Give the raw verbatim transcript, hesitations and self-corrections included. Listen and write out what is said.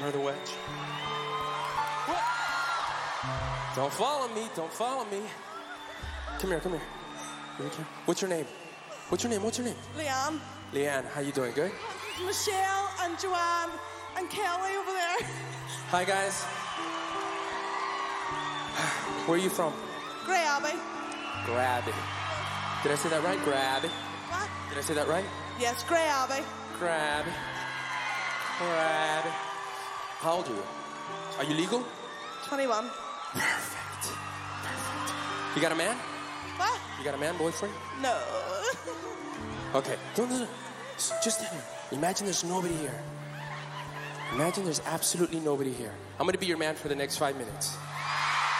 her the wedge. What? Don't follow me. Don't follow me. Come here, come here. Here we go. What's your name? What's your name? What's your name? Leanne. Leanne, how you doing? Good? Michelle and Joanne and Kelly over there. Hi, guys. Where are you from? Grey Abbey. Grabby. Did I say that right? Grabby. What? Did I say that right? Yes, Grey Abbey. Grabby. Grabby. How old are you? Are you legal? twenty-one. Perfect. Perfect. You got a man? What? You got a man, boyfriend? No. Okay. Don't, don't, just stand here. Imagine there's nobody here. Imagine there's absolutely nobody here. I'm going to be your man for the next five minutes.